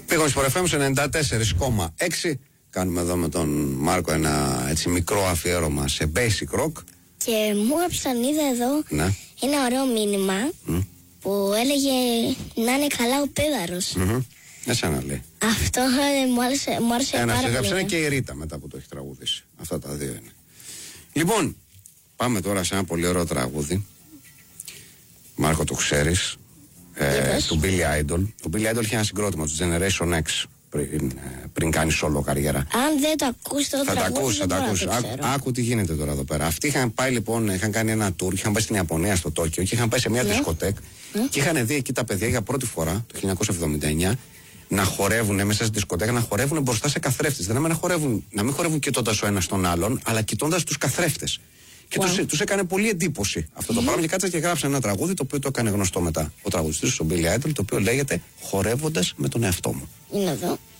Πήγαμε στο FM 94,6. Κάνουμε εδώ με τον Μάρκο ένα έτσι μικρό αφιέρωμα σε basic rock. Και μου έγραψαν, είδα εδώ ένα ωραίο μήνυμα που έλεγε να είναι καλά ο Πέδαρος. Εσένα λέει. Αυτό μου άρεσε πάρα πολύ. Έγραψε και η Ρίτα μετά που το έχει τραγουδήσει. Αυτά τα δύο είναι. Λοιπόν, πάμε τώρα σε ένα πολύ ωραίο τραγούδι. Μάρκο, το ξέρεις. Του Billy Idol. Το Billy Idol είχε ένα συγκρότημα του Generation X πριν κάνει solo καριέρα. Αν δεν το ακούσει το τραγούδι, θα το ακούσει. Άκου τι γίνεται τώρα εδώ πέρα. Αυτοί είχαν πάει λοιπόν, είχαν κάνει ένα tour, είχαν πάει στην Ιαπωνία, στο Τόκιο και είχαν πάει σε μια δισκοτέκ και είχαν δει εκεί τα παιδιά για πρώτη φορά το 1979 να χορεύουν μέσα στη δισκοτέκ, να χορεύουν μπροστά σε καθρέφτες. Δηλαδή να μην χορεύουν κοιτώντας ο ένας τον άλλον, αλλά κοιτώντας τους καθρέφτες. Και τους έκανε πολύ εντύπωση αυτό το πράγμα και κάτσαν και γράψαν ένα τραγούδι το οποίο το έκανε γνωστό μετά ο τραγουδιστής ο Billy Idol, το οποίο λέγεται «Χορεύοντας με τον εαυτό μου». Είναι εδώ.